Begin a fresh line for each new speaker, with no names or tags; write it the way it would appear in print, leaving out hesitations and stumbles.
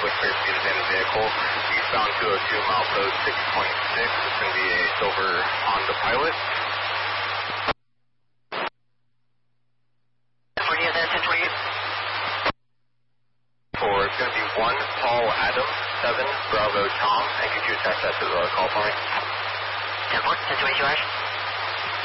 with clear speed of any vehicle. Eastbound 202, milepost 6.6. It's going to be a silver Honda Pilot. For it's going to be 1 Paul Adam, 7 Bravo Tom, and could you attach that to the call for me?
10-4, 10-2 HUI.